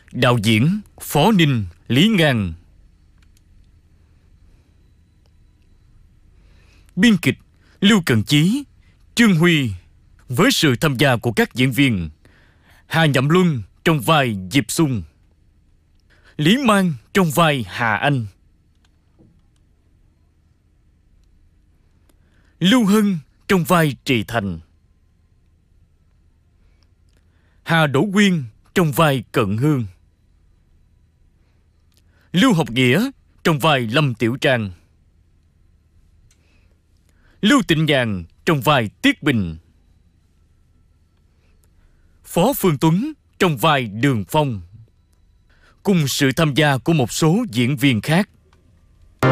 Đạo diễn Phó Ninh, Lý Ngang. Biên kịch Lưu Cận Chí, Trương Huy, với sự tham gia của các diễn viên Hà Nhậm Luân trong vai Diệp Xung, Lý Mang trong vai Hà Anh, Lưu Hân trong vai Trì Thành, Hà Đỗ Quyên trong vai Cận Hương, Lưu Học Nghĩa trong vai Lâm Tiểu Trang, Lưu Tịnh Nhàn trong vai Tiết Bình, Phó Phương Tuấn trong vai Đường Phong, cùng sự tham gia của một số diễn viên khác.